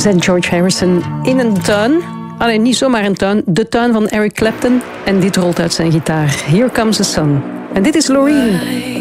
zet George Harrison in een tuin. Alleen niet zomaar een tuin, de tuin van Eric Clapton. En dit rolt uit zijn gitaar. Here Comes the Sun. En dit is Loreen.